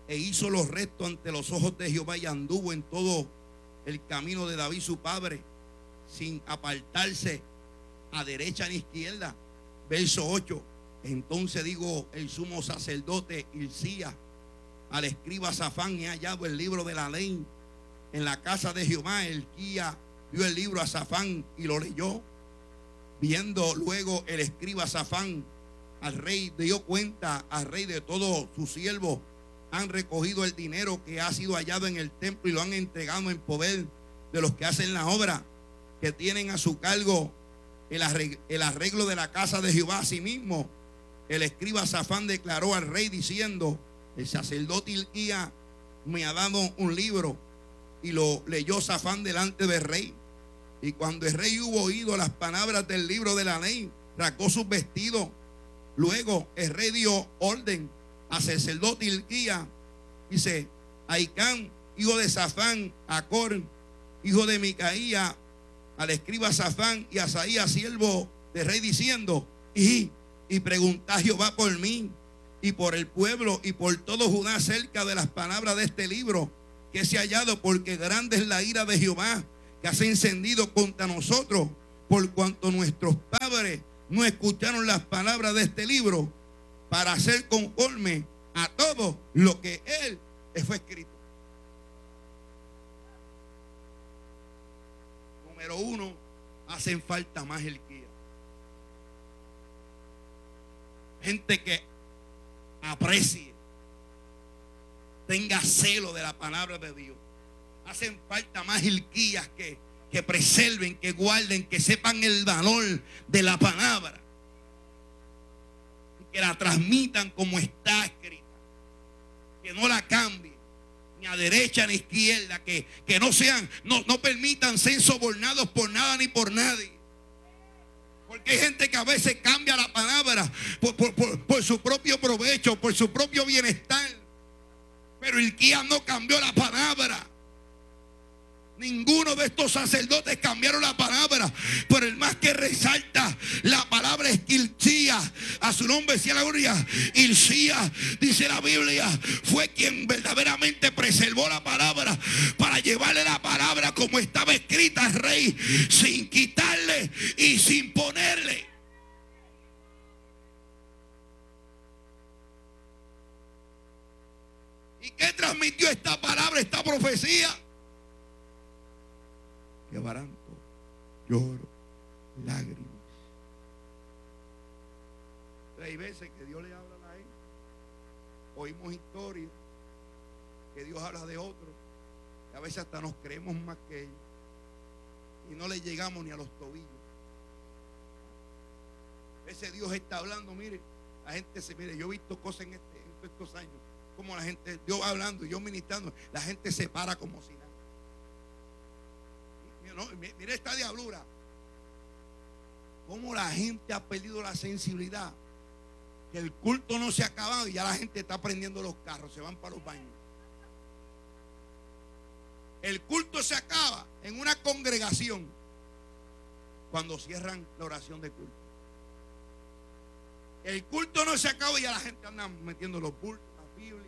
e hizo lo recto ante los ojos de Jehová y anduvo en todo el camino de David su padre, sin apartarse a derecha ni izquierda. Verso 8. Entonces digo el sumo sacerdote Hilcías al escriba Safán: he hallado el libro de la ley en la casa de Jehová. Hilcías dio el libro a Safán y lo leyó. Viendo luego el escriba Safán al rey, dio cuenta al rey de todos sus siervos han recogido el dinero que ha sido hallado en el templo y lo han entregado en poder de los que hacen la obra, que tienen a su cargo el arreglo de la casa de Jehová. Asimismo, el escriba Safán declaró al rey diciendo: el sacerdote Hilcías me ha dado un libro. Y lo leyó Safán delante del rey. Y cuando el rey hubo oído las palabras del libro de la ley, rasgó sus vestidos. Luego el rey dio orden al sacerdote Hilcías, dice, Ahicam, hijo de Safán, Acor, hijo de Micaía, al escriba Safán y a Asaías, siervo del rey, diciendo: y pregunta a Jehová por mí y por el pueblo y por todo Judá acerca de las palabras de este libro que se ha hallado, porque grande es la ira de Jehová que has encendido contra nosotros, por cuanto nuestros padres no escucharon las palabras de este libro para hacer conforme a todo lo que él fue escrito. Número 1, hacen falta más Hilcías. Gente que aprecie, tenga celo de la palabra de Dios. Hacen falta más Hilcías que preserven, que guarden, que sepan el valor de la palabra, que la transmitan como está escrita, que no la cambien ni a derecha ni a izquierda, que no permitan ser sobornados por nada ni por nadie. Porque hay gente que a veces cambia la palabra por su propio provecho, por su propio bienestar. Pero Hilcías no cambió la palabra. Ninguno de estos sacerdotes cambiaron la palabra, pero el más que resalta la palabra es Hilcías. A su nombre sea la gloria. Hilcías, dice la Biblia, fue quien verdaderamente preservó la palabra para llevarle la palabra como estaba escrita al rey, sin quitarle y sin ponerle. ¿Y qué transmitió esta palabra, esta profecía? Quebranto, lloro, lágrimas. Hay veces que Dios le habla a la gente. Oímos historias que Dios habla de otros, y a veces hasta nos creemos más que ellos y no le llegamos ni a los tobillos. A veces Dios está hablando, mire, la gente mire, yo he visto cosas en estos años, como la gente, Dios hablando y yo ministrando, la gente se para como si nada. No, mire esta diablura. Cómo la gente ha perdido la sensibilidad. Que el culto no se ha acabado y ya la gente está prendiendo los carros, se van para los baños. El culto se acaba en una congregación cuando cierran la oración de culto. El culto no se acaba y ya la gente anda metiendo los bultos, la Biblia.